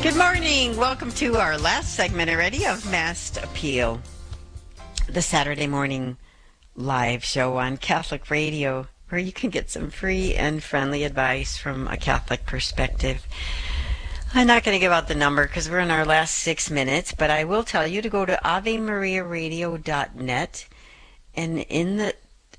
Good morning. Welcome to our last segment already of Mass Appeal, the Saturday morning live show on Catholic Radio, where you can get some free and friendly advice from a Catholic perspective. I'm not going to give out the number because we're in our last 6 minutes, but I will tell you to go to AveMariaRadio.net, and in the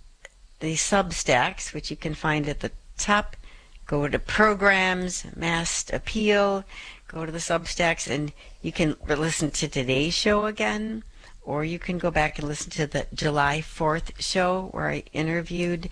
Substacks, which you can find at the top, go to Programs, Mass Appeal, go to the Substacks, and you can listen to today's show again, or you can go back and listen to the July 4th show where I interviewed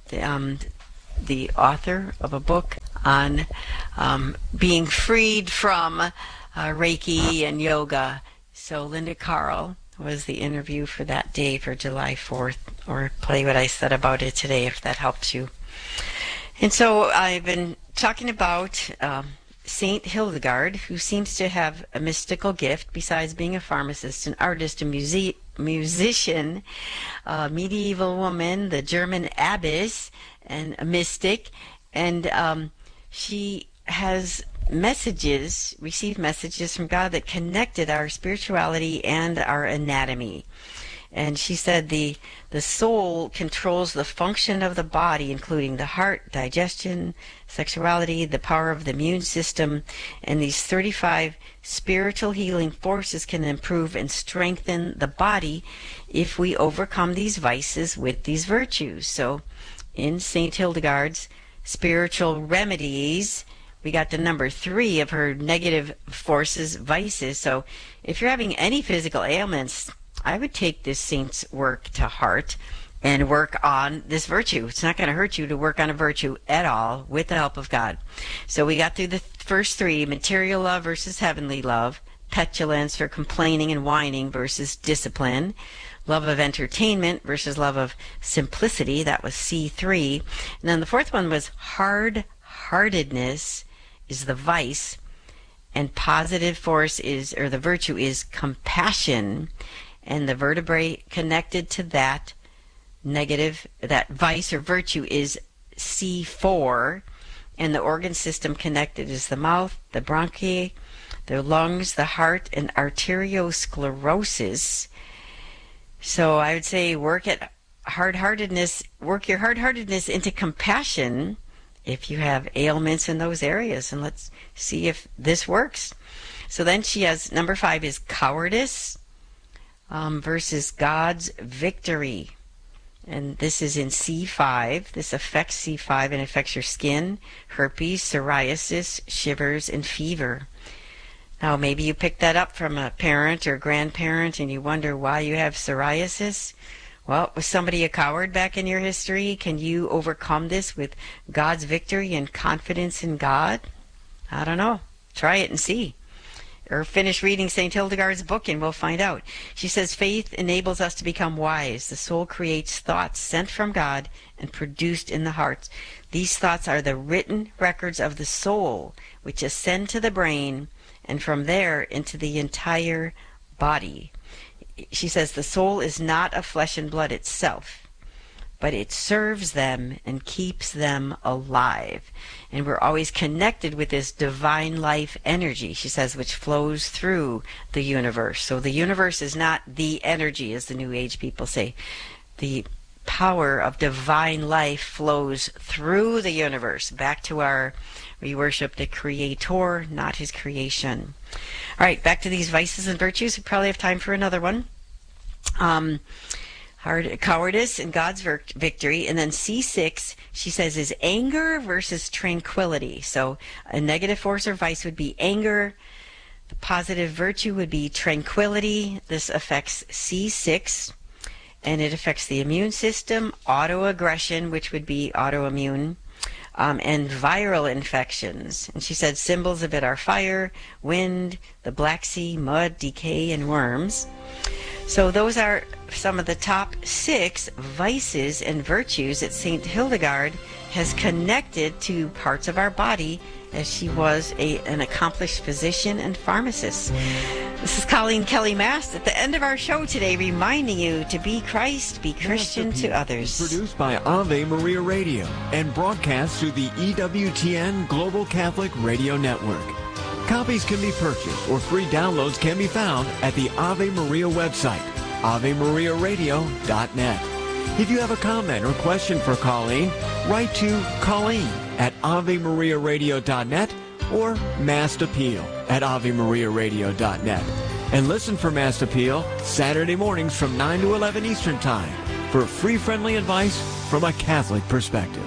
the author of a book on being freed from Reiki and yoga. So Linda Carl was the interview for that day for July 4th, or play what I said about it today if that helps you. And so I've been talking about Saint Hildegard, who seems to have a mystical gift besides being a pharmacist, an artist, a musician, a medieval woman, the German abbess, and a mystic. And she has received messages from God that connected our spirituality and our anatomy. And she said the soul controls the function of the body, including the heart, digestion, sexuality, the power of the immune system, and these 35 spiritual healing forces can improve and strengthen the body if we overcome these vices with these virtues. So in St. Hildegard's Spiritual Remedies, we got the number 3 of her negative forces, vices. So if you're having any physical ailments, I would take this saint's work to heart and work on this virtue. It's not going to hurt you to work on a virtue at all with the help of God. So we got through the first 3, material love versus heavenly love, petulance or complaining and whining versus discipline, love of entertainment versus love of simplicity, that was C3. And then the 4th one was hard-heartedness is the vice, and positive force is, or the virtue is compassion. And the vertebrae connected to that that vice or virtue is C4, and the organ system connected is the mouth, the bronchi, the lungs, the heart, and arteriosclerosis. So I would say work your hard-heartedness into compassion if you have ailments in those areas, and let's see if this works. So then she has number 5 is cowardice versus God's victory. And this is in C5. This affects C5 and affects your skin, herpes, psoriasis, shivers, and fever. Now, maybe you picked that up from a parent or grandparent and you wonder why you have psoriasis. Well, was somebody a coward back in your history? Can you overcome this with God's victory and confidence in God? I don't know. Try it and see. Or finish reading St. Hildegard's book and we'll find out. She says, faith enables us to become wise. The soul creates thoughts sent from God and produced in the heart. These thoughts are the written records of the soul, which ascend to the brain and from there into the entire body. She says the soul is not of flesh and blood itself, but it serves them and keeps them alive. And we're always connected with this divine life energy, she says, which flows through the universe. So the universe is not the energy, as the New Age people say. The power of divine life flows through the universe. Back to we worship the Creator, not his creation. All right, back to these vices and virtues. We probably have time for another one. Cowardice and God's victory. And then C6, she says, is anger versus tranquility. So a negative force or vice would be anger. The positive virtue would be tranquility. This affects C6, and it affects the immune system, autoaggression, which would be autoimmune, and viral infections. And she said symbols of it are fire, wind, the Black Sea, mud, decay, and worms. So those are some of the top 6 vices and virtues that St. Hildegard has connected to parts of our body, as she was an accomplished physician and pharmacist. This is Colleen Kelly Mast at the end of our show today, reminding you to be Christ, be Christian to others. Produced by Ave Maria Radio and broadcast through the EWTN Global Catholic Radio Network. Copies can be purchased or free downloads can be found at the Ave Maria website, AveMariaRadio.net. If you have a comment or question for Colleen, write to Colleen at AveMariaRadio.net or Mass Appeal at AveMariaRadio.net. And listen for Mass Appeal Saturday mornings from 9 to 11 Eastern Time for free friendly advice from a Catholic perspective.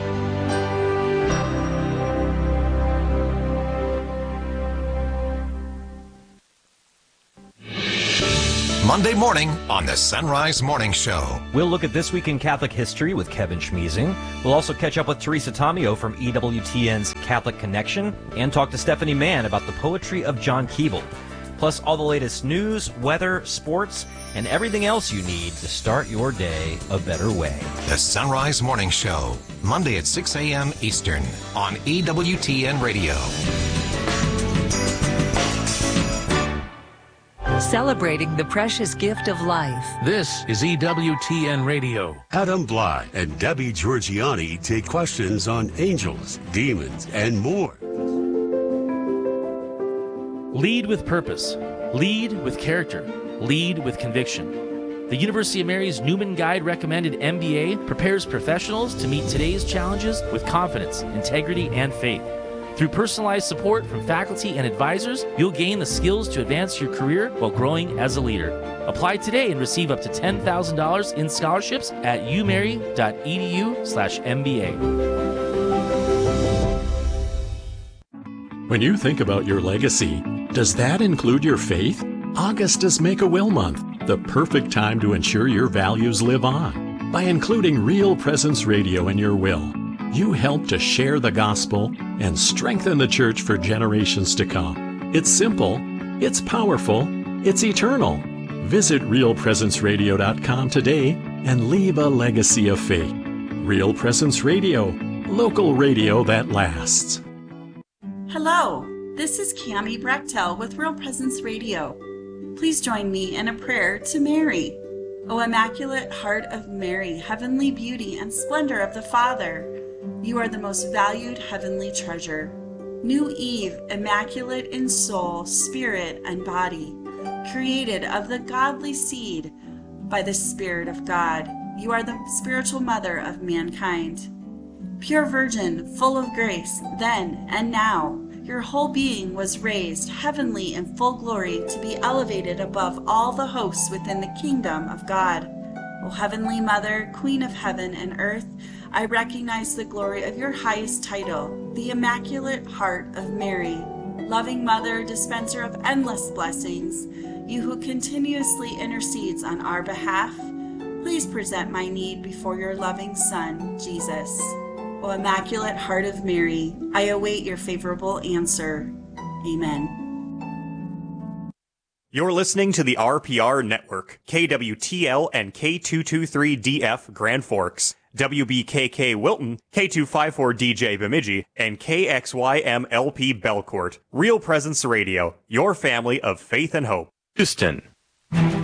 Monday morning on the Sunrise Morning Show. We'll look at This Week in Catholic History with Kevin Schmeezing. We'll also catch up with Teresa Tomeo from EWTN's Catholic Connection and talk to Stephanie Mann about the poetry of John Keble. Plus all the latest news, weather, sports, and everything else you need to start your day a better way. The Sunrise Morning Show, Monday at 6 a.m. Eastern on EWTN Radio. Celebrating the precious gift of life. This is EWTN Radio. Adam Bly and Debbie Georgiani take questions on angels, demons, and more. Lead with purpose. Lead with character. Lead with conviction. The University of Mary's Newman Guide recommended MBA prepares professionals to meet today's challenges with confidence, integrity, and faith. Through personalized support from faculty and advisors, you'll gain the skills to advance your career while growing as a leader. Apply today and receive up to $10,000 in scholarships at umary.edu/MBA. When you think about your legacy, does that include your faith? August is Make-A-Will Month, the perfect time to ensure your values live on. By including Real Presence Radio in your will, you help to share the gospel and strengthen the church for generations to come. It's simple, it's powerful, it's eternal. Visit realpresenceradio.com today and leave a legacy of faith. Real Presence Radio, local radio that lasts. Hello, this is Cami Brechtel with Real Presence Radio. Please join me in a prayer to Mary. O Immaculate Heart of Mary, heavenly beauty and splendor of the Father, you are the most valued heavenly treasure. New Eve, immaculate in soul, spirit, and body, created of the godly seed by the Spirit of God. You are the spiritual mother of mankind. Pure Virgin, full of grace, then and now, your whole being was raised heavenly in full glory to be elevated above all the hosts within the kingdom of God. O Heavenly Mother, Queen of heaven and earth, I recognize the glory of your highest title, the Immaculate Heart of Mary. Loving Mother, dispenser of endless blessings, you who continuously intercedes on our behalf, please present my need before your loving Son, Jesus. O Immaculate Heart of Mary, I await your favorable answer. Amen. You're listening to the RPR Network, KWTL and K223DF Grand Forks, WBKK Wilton, K254DJ Bemidji, and KXYMLP Belcourt. Real Presence Radio, your family of faith and hope. Houston.